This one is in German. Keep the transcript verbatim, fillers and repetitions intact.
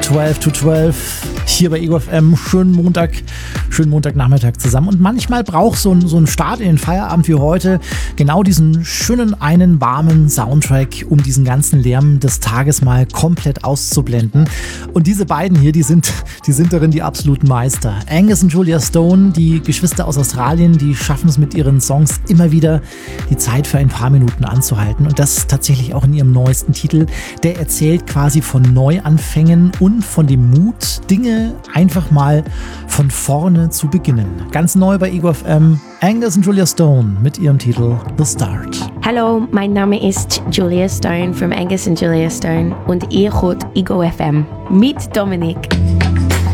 zwölf to zwölf hier bei Ego F M. Schönen Montag, schönen Montagnachmittag zusammen. Und manchmal braucht so ein, so ein Start in den Feierabend wie heute genau diesen schönen, einen warmen Soundtrack, um diesen ganzen Lärm des Tages mal komplett auszublenden. Und diese beiden hier, die sind, die sind darin die absoluten Meister. Angus und Julia Stone, die Geschwister aus Australien, die schaffen es mit ihren Songs immer wieder, die Zeit für ein paar Minuten anzuhalten. Und das tatsächlich auch in ihrem neuesten Titel. Der erzählt quasi von Neuanfängen und von dem Mut, Dinge einfach mal von vorne zu beginnen. Ganz neu bei Ego F M, Angus und Julia Stone mit ihrem Titel The Start. Hallo, mein Name ist Julia Stone von Angus und Julia Stone und ihr hört Ego F M mit Dominik.